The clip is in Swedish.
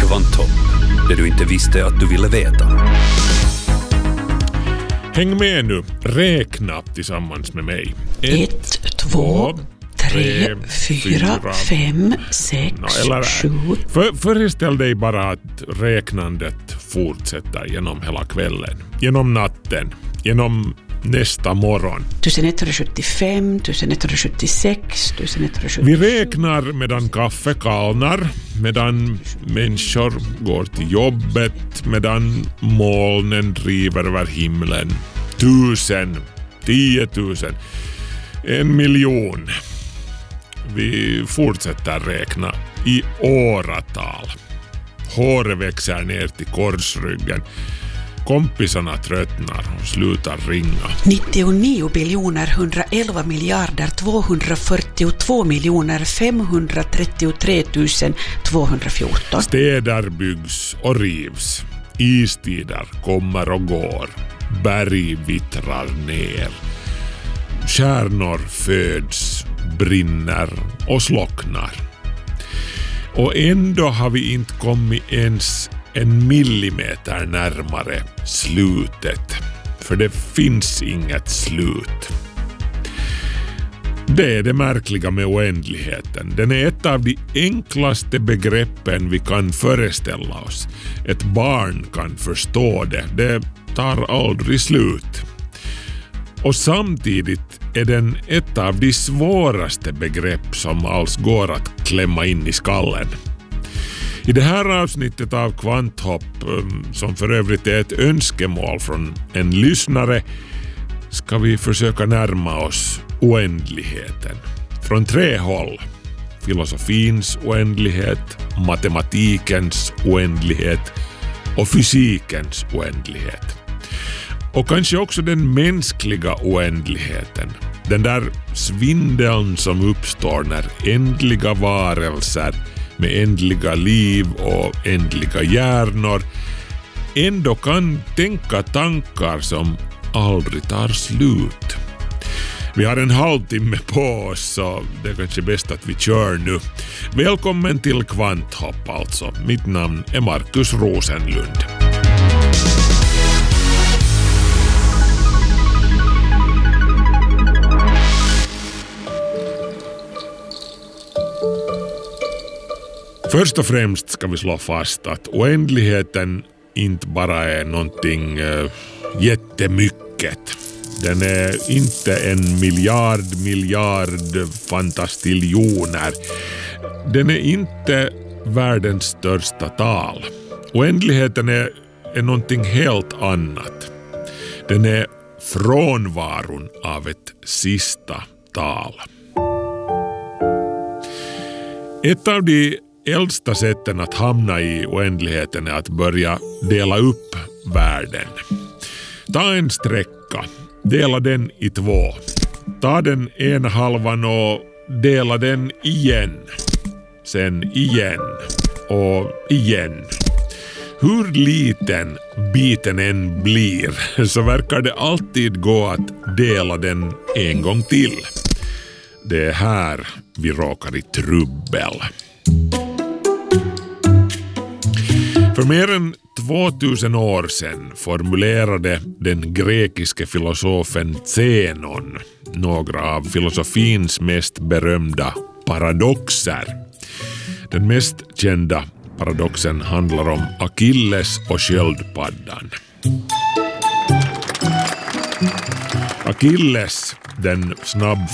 Kvanthopp, det du inte visste att du ville veta. Häng med nu, räkna tillsammans med mig. 1, 2, 3, 4, 5, 6, 7. Föreställ dig bara att räknandet fortsätter genom hela kvällen, genom natten, genom nästa morgon. 1175, 1176, 1177. Vi räknar medan kaffe kallnar, medan människor går till jobbet, medan molnen driver över himlen. 1000, 10 000, 1 miljon. Vi fortsätter räkna i åratal. Håret växer ner till korsryggen. Kompisarna tröttnar och slutar ringa. 99 biljoner 111 miljarder 242 miljoner 533 214. Städer byggs och rivs. Istider kommer och går. Berg vittrar ner. Stjärnor föds, brinner och slocknar. Och ändå har vi inte kommit ens en millimeter närmare slutet. För det finns inget slut. Det är det märkliga med oändligheten. Den är ett av de enklaste begreppen vi kan föreställa oss. Ett barn kan förstå det. Det tar aldrig slut. Och samtidigt är den ett av de svåraste begrepp som alls går att klämma in i skallen. I det här avsnittet av Kvanthopp, som för övrigt är ett önskemål från en lyssnare, ska vi försöka närma oss oändligheten. Från 3 håll. Filosofins oändlighet, matematikens oändlighet och fysikens oändlighet. Och kanske också den mänskliga oändligheten. Den där svindeln som uppstår när ändliga varelser med ändliga liv och ändliga hjärnor ändå kan tänka tankar som aldrig tar slut. Vi har en halvtimme på oss, så det är kanske bäst att vi kör nu. Välkommen till Kvanthopp alltså. Mitt namn är Markus Rosenlund. Först och främst ska vi slå fast att oändligheten inte bara är någonting jättemycket. Den är inte en miljard fantastiljoner. Den är inte världens största tal. Oändligheten är någonting helt annat. Den är frånvaron av ett sista tal. Ett av de äldsta sätten att hamna i oändligheten är att börja dela upp världen. Ta en sträcka, dela den i 2. Ta den ena halvan och dela den igen. Sen igen och igen. Hur liten biten än blir så verkar det alltid gå att dela den en gång till. Det är här vi råkar i trubbel. För mer än 2000 år sedan formulerade den grekiske filosofen Zenon några av filosofins mest berömda paradoxer. Den mest kända paradoxen handlar om Achilles och sköldpaddan. Achilles, den